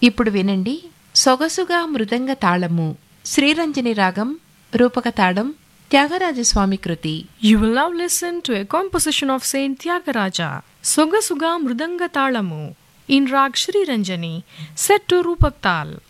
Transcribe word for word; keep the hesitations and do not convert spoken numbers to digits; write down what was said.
ఇప్పుడు వినండి సొగసుగా మృదంగ తాళము శ్రీరంజని రాగం రూపక తాళం త్యాగరాజస్వామి కృతి. You will now listen to a composition of Saint Tyagaraja, Soga Suga Mridanga Talamu, in Rag Shri Ranjani, set to Rupak Tal.